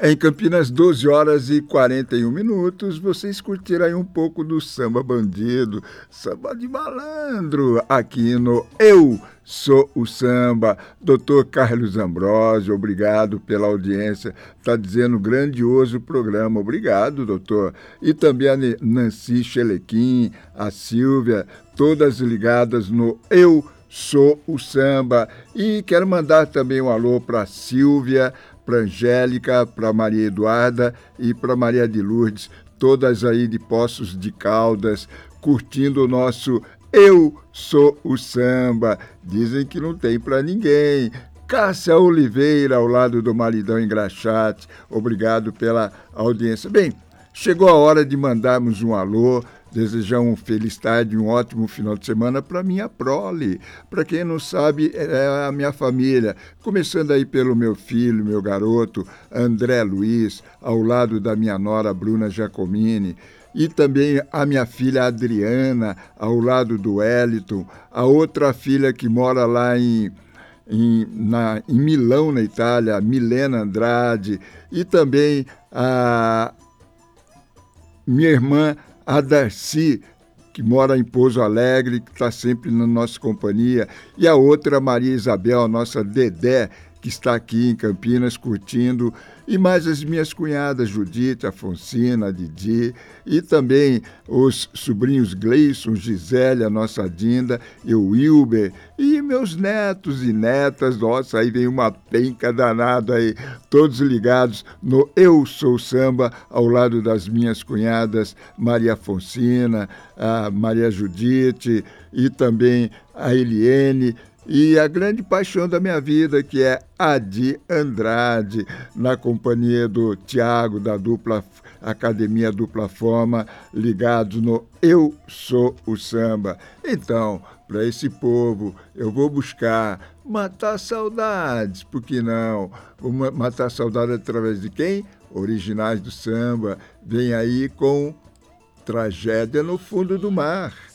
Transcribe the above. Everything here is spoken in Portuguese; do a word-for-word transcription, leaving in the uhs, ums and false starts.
Em Campinas, doze horas e quarenta e um minutos, vocês curtiram aí um pouco do samba bandido, samba de malandro, aqui no Eu Sou o Samba. doutor Carlos Ambrosio, obrigado pela audiência, está dizendo grandioso programa, obrigado, doutor. E também a Nancy Chelequim, a Silvia, todas ligadas no Eu Sou o Samba. E quero mandar também um alô para a Silvia, para Angélica, para Maria Eduarda e para Maria de Lourdes, todas aí de Poços de Caldas, curtindo o nosso Eu Sou o Samba. Dizem que não tem para ninguém. Cássia Oliveira, ao lado do maridão engraxate, obrigado pela audiência. Bem, chegou a hora de mandarmos um alô, desejar um feliz tarde, um ótimo final de semana para minha prole. Para quem não sabe, é a minha família. Começando aí pelo meu filho, meu garoto, André Luiz, ao lado da minha nora, Bruna Giacomini. E também a minha filha Adriana, ao lado do Wellington. A outra filha que mora lá em, em, na, em Milão, na Itália, Milena Andrade. E também a minha irmã a Darcy, que mora em Pouso Alegre, que está sempre na nossa companhia, e a outra, Maria Isabel, a nossa Dedé, que está aqui em Campinas curtindo, e mais as minhas cunhadas, Judite, Afonsina, Didi, e também os sobrinhos Gleison, Gisele, a nossa Dinda, e o Wilber, e meus netos e netas. Nossa, aí vem uma penca danada aí, todos ligados no Eu Sou Samba, ao lado das minhas cunhadas, Maria Afonsina, a Maria Judite, e também a Eliene, e a grande paixão da minha vida, que é Adi Andrade, na companhia do Tiago, da dupla Academia Dupla Forma, ligados no Eu Sou o Samba. Então, para esse povo, eu vou buscar matar saudades, por que não? Vou matar saudades através de quem? Originais do samba. Vem aí com Tragédia no Fundo do Mar.